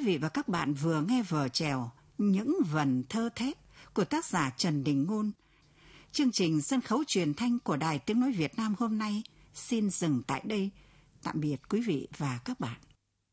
vị và các bạn vừa nghe vở chèo Những vần thơ thép của tác giả Trần Đình Ngôn. Chương trình sân khấu truyền thanh của Đài Tiếng Nói Việt Nam hôm nay xin dừng tại đây. Tạm biệt quý vị và các bạn.